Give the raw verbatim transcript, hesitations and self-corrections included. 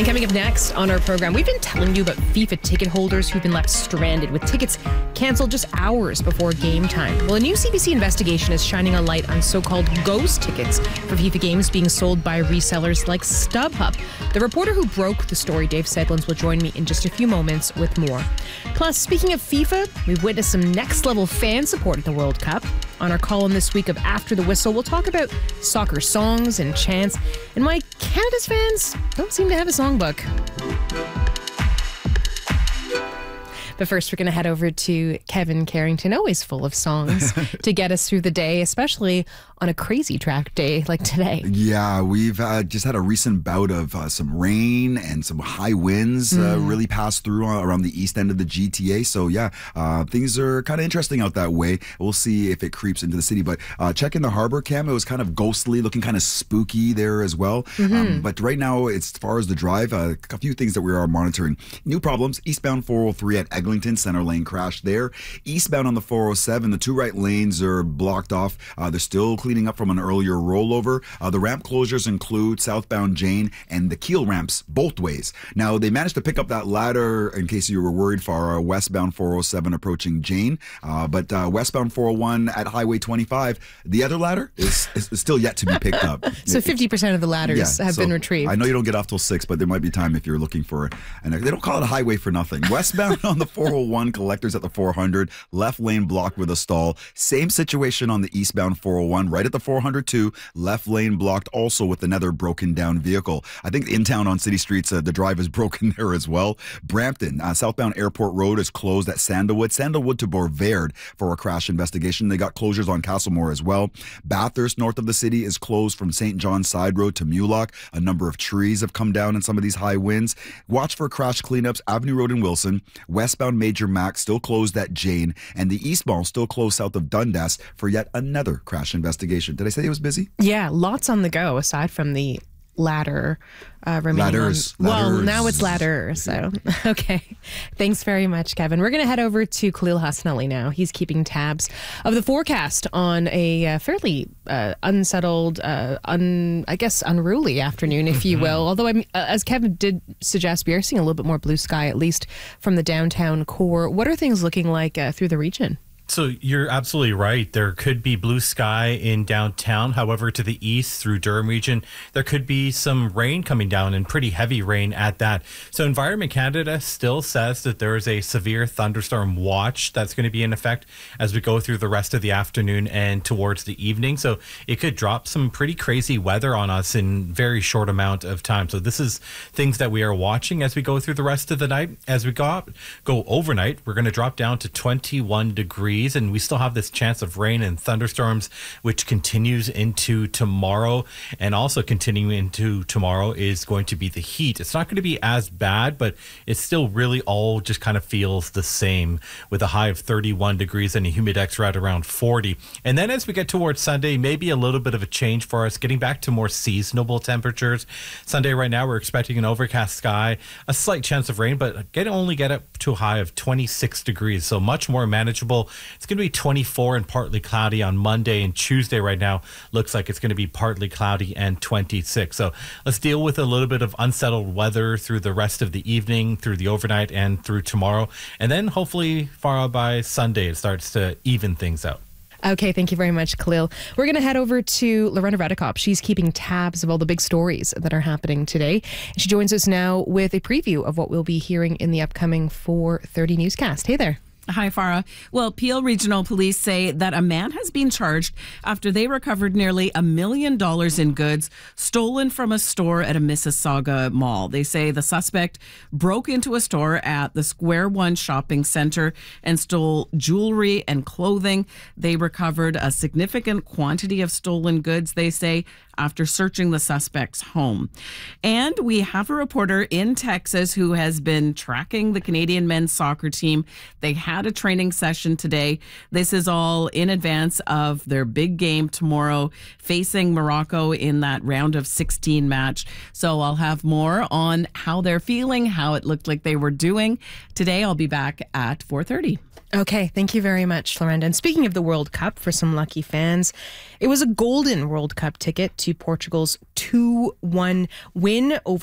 And coming up next on our program, we've been telling you about FIFA ticket holders who've been left stranded with tickets canceled just hours before game time. Well, a new C B C investigation is shining a light on so-called ghost tickets for FIFA games being sold by resellers like StubHub. The reporter who broke the story, Dave Sedlins, will join me in just a few moments with more. Plus, speaking of FIFA, we've witnessed some next-level fan support at the World Cup. On our column this week of After the Whistle, we'll talk about soccer songs and chants and why Canada's fans don't seem to have a songbook. But first, we're going to head over to Kevin Carrington, always full of songs, to get us through the day, especially on a crazy track day like today. Yeah, we've uh, just had a recent bout of uh, some rain and some high winds uh, mm. really passed through uh, around the east end of the G T A. So yeah, uh, things are kind of interesting out that way. We'll see if it creeps into the city. But uh, checking the harbor cam, it was kind of ghostly, looking kind of spooky there as well. Mm-hmm. Um, but right now, as far as the drive, uh, a few things that we are monitoring. New problems, eastbound four oh three at Eglinton, center lane crash there. Eastbound on the four oh seven, the two right lanes are blocked off. Uh, they're still cleaning up from an earlier rollover. Uh, the ramp closures include southbound Jane and the Keel ramps both ways. Now, they managed to pick up that ladder, in case you were worried, for our westbound four oh seven approaching Jane. Uh, but uh, westbound four oh one at Highway twenty-five, the other ladder is, is still yet to be picked up. So fifty percent of the ladders yeah, have so been retrieved. I know you don't get off till six, but there might be time if you're looking for it. And they don't call it a highway for nothing. Westbound on the four oh one, collectors at the four hundred, left lane blocked with a stall. Same situation on the eastbound four oh one, right at the four hundred two, left lane blocked also with another broken down vehicle. I think in town on city streets, uh, the drive is broken there as well. Brampton, uh, southbound Airport Road is closed at Sandalwood. Sandalwood to Boisverd for a crash investigation. They got closures on Castlemore as well. Bathurst, north of the city, is closed from Saint John's Side Road to Mulock. A number of trees have come down in some of these high winds. Watch for crash cleanups. Avenue Road in Wilson. Westbound Major Mac still closed at Jane, and the eastbound still closed south of Dundas for yet another crash investigation. Did I say it was busy? Yeah, lots on the go aside from the ladder uh, remaining. Ladders, on, ladders. Well, now it's ladder. So, okay. Thanks very much, Kevin. We're going to head over to Khalil Hasnali now. He's keeping tabs of the forecast on a uh, fairly uh, unsettled, uh, un, I guess, unruly afternoon, if you will. Although, I mean, uh, as Kevin did suggest, we are seeing a little bit more blue sky, at least from the downtown core. What are things looking like uh, through the region? So you're absolutely right. There could be blue sky in downtown. However, to the east through Durham region, there could be some rain coming down, and pretty heavy rain at that. So Environment Canada still says that there is a severe thunderstorm watch that's going to be in effect as we go through the rest of the afternoon and towards the evening. So it could drop some pretty crazy weather on us in very short amount of time. So this is things that we are watching as we go through the rest of the night. As we go, go overnight, we're going to drop down to twenty-one degrees. And we still have this chance of rain and thunderstorms, which continues into tomorrow. And also continuing into tomorrow is going to be the heat. It's not going to be as bad, but it still really all just kind of feels the same, with a high of thirty-one degrees and a humidex right around forty. And then as we get towards Sunday, maybe a little bit of a change for us, getting back to more seasonable temperatures. Sunday right now, we're expecting an overcast sky, a slight chance of rain, but get only get up to a high of twenty-six degrees. So much more manageable. It's going to be twenty-four and partly cloudy on Monday, and Tuesday right now looks like it's going to be partly cloudy and twenty-six. So let's deal with a little bit of unsettled weather through the rest of the evening, through the overnight, and through tomorrow. And then hopefully far by Sunday, it starts to even things out. Okay, thank you very much, Khalil. We're going to head over to Lorena Redekop. She's keeping tabs of all the big stories that are happening today. She joins us now with a preview of what we'll be hearing in the upcoming four thirty newscast. Hey there. Hi, Farah. Well, Peel Regional Police say that a man has been charged after they recovered nearly a million dollars in goods stolen from a store at a Mississauga mall. They say the suspect broke into a store at the Square One shopping center and stole jewelry and clothing. They recovered a significant quantity of stolen goods, they say, after searching the suspect's home. And we have a reporter in Texas who has been tracking the Canadian men's soccer team. They had a training session today. This is all in advance of their big game tomorrow, facing Morocco in that round of sixteen match. So I'll have more on how they're feeling, how it looked like they were doing. Today I'll be back at four thirty. Okay, thank you very much, Florenda. And speaking of the World Cup, for some lucky fans, it was a golden World Cup ticket to Portugal's two one win over